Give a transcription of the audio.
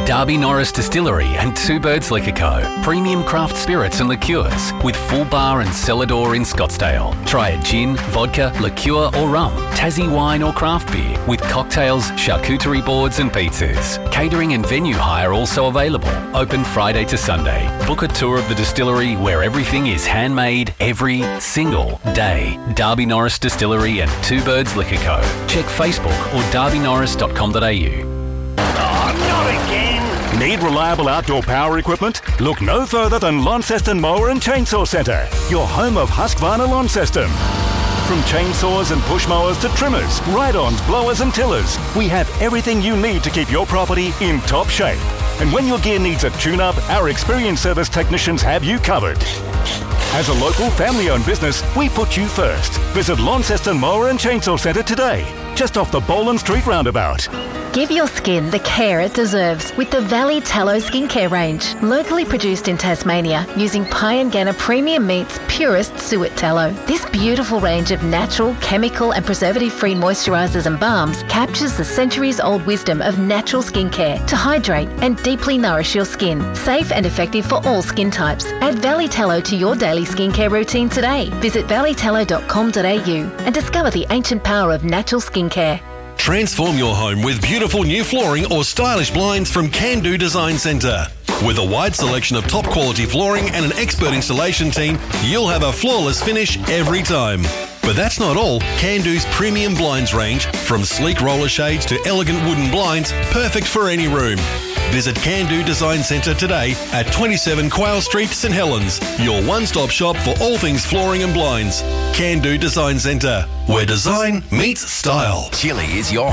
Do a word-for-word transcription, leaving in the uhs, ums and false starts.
Darby Norris Distillery and Two Birds Liquor Co. Premium craft spirits and liqueurs with full bar and cellar door in Scottsdale. Try a gin, vodka, liqueur or rum, Tassie wine or craft beer with cocktails, charcuterie boards and pizzas. Catering and venue hire also available. Open Friday to Sunday. Book a tour of the distillery where everything is handmade every single day. Darby Norris Distillery and Two Birds Liquor Co. Check Facebook or darby norris dot com dot a u. Oh, not again! Need reliable outdoor power equipment? Look no further than Launceston Mower and Chainsaw Centre, your home of Husqvarna Lawn System. From chainsaws and push mowers to trimmers, ride-ons, blowers and tillers, we have everything you need to keep your property in top shape. And when your gear needs a tune-up, our experienced service technicians have you covered. As a local family-owned business, we put you first. Visit Launceston Mower and Chainsaw Centre today, just off the Boland Street roundabout. Give your skin the care it deserves with the Valley Tallow Skincare range. Locally produced in Tasmania using Pyengana Premium Meat's purest suet tallow. This beautiful range of natural, chemical and preservative-free moisturisers and balms captures the centuries-old wisdom of natural skincare to hydrate and deeply nourish your skin. Safe and effective for all skin types. Add Valley Tallow to your daily skincare routine today. Visit valley tallow dot com dot a u and discover the ancient power of natural skincare. Transform your home with beautiful new flooring or stylish blinds from Can Do Design Centre. With a wide selection of top quality flooring and an expert installation team, you'll have a flawless finish every time. But that's not all. Can Do's premium blinds range, from sleek roller shades to elegant wooden blinds, perfect for any room. Visit Can Do Design Centre today at twenty-seven Quayle Street, St Helens, your one-stop shop for all things flooring and blinds. Can Do Design Centre, where design meets style. Chili is your